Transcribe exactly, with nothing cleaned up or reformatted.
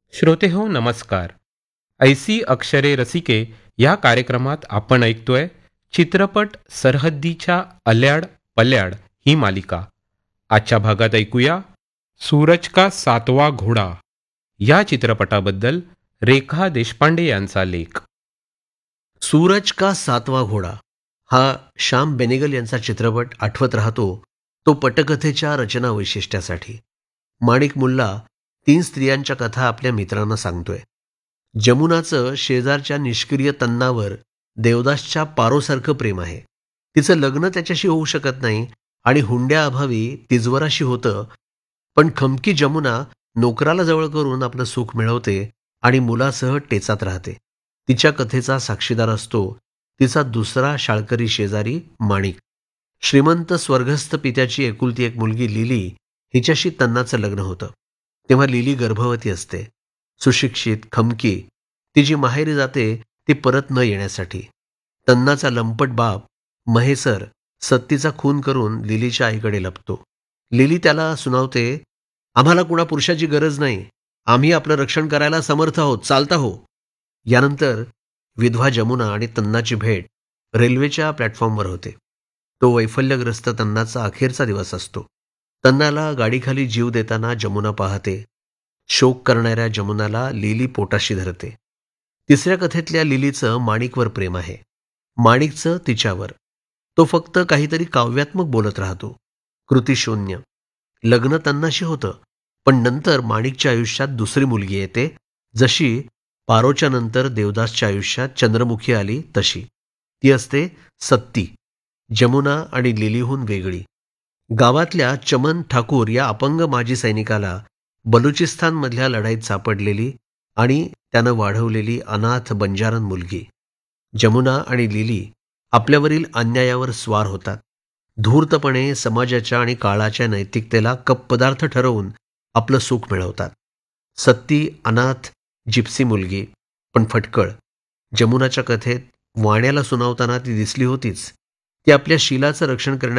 श्रोते हो नमस्कार. ऐसी अक्षरे रसिके या कार्यक्रमात आपण ऐकतोय चित्रपट सरहद्दीच्या अल्याड पल्याड ही मालिका. आजच्या भागात ऐकूया सूरज का सातवा घोडा या चित्रपटाबद्दल रेखा देशपांडे यांचा लेख. सूरज का सातवा घोडा हा श्याम बेनेगल यांचा चित्रपट आठवत राहतो तो पटकथेच्या रचना वैशिष्ट्यासाठी. माणिक मुल्ला तीन स्त्रियांच्या कथा आपल्या मित्रांना सांगतोय. जमुनाचं शेजारच्या निष्क्रिय तन्नावर देवदासच्या पारोसारखं प्रेम आहे. तिचं लग्न त्याच्याशी होऊ शकत नाही आणि हुंड्याअभावी तिजवराशी होतं, पण खमकी जमुना नोकराला जवळ करून आपलं सुख मिळवते आणि मुलासह टेचात राहते. तिच्या कथेचा साक्षीदार असतो तिचा दुसरा शाळकरी शेजारी माणिक. श्रीमंत स्वर्गस्थ पित्याची एकुलती एक मुलगी लिली हिच्याशी तन्नाचं लग्न होतं. तेव्हा लिली गर्भवती असते. सुशिक्षित खमकी ती जी माहेरी जाते ती परत न येण्यासाठी. तन्नाचा लंपट बाप महेसर सत्तीचा खून करून लिलीच्या आईकडे लपतो. लिली त्याला सुनावते, आम्हाला कुणा पुरुषाची गरज नाही, आम्ही आपलं रक्षण करायला समर्थ आहोत, चालता हो. यानंतर विधवा जमुना आणि तन्नाची भेट रेल्वेच्या प्लॅटफॉर्मवर होते. तो वैफल्यग्रस्त तन्नाचा अखेरचा दिवस असतो. तन्नाला गाडीखाली जीव देताना जमुना पाहते. शोक करणाऱ्या जमुनाला लिली पोटाशी धरते. तिसऱ्या कथेतल्या लिलीचं माणिकवर प्रेम आहे, माणिकचं तिच्यावर. तो फक्त काहीतरी काव्यात्मक बोलत राहतो, कृतिशून्य. लग्न तन्नाशी होतं, पण नंतर माणिकच्या आयुष्यात दुसरी मुलगी येते, जशी पारोच्या नंतर देवदासच्या आयुष्यात चंद्रमुखी आली तशी. ती असते सत्ती, जमुना आणि लिलीहून वेगळी. गावातल्या चमन ठाकूर या अपंग माजी सैनिकाला बलुचिस्तानमधल्या लढाईत सापडलेली आणि त्यानं वाढवलेली अनाथ बंजारन मुलगी. जमुना आणि लिली आपल्यावरील अन्यायावर स्वार होतात. धूर्तपणे समाजाच्या आणि काळाच्या नैतिकतेला कपपदार्थ ठरवून आपलं सुख मिळवतात. सत्ती अनाथ जिप्सी मुलगी, पण फटकळ. जमुनाच्या कथेत वाण्याला सुनावताना ती दिसली होतीच. ती आपल्या शीलाचं रक्षण करण्यासाठी